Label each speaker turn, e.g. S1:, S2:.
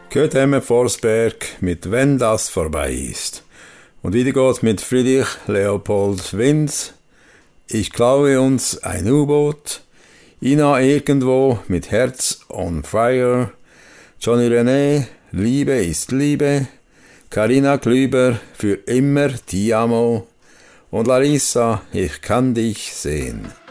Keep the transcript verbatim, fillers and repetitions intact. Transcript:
S1: Kurt Emmer Forsberg mit Wenn das vorbei ist. Und wieder geht's mit Friedrich Leopold Winz. Ich klaue uns ein U-Boot. Ina irgendwo mit Herz on fire. Johnny René, Liebe ist Liebe. Carina Klüber, für immer Ti amo. Und Larissa, ich kann dich sehen.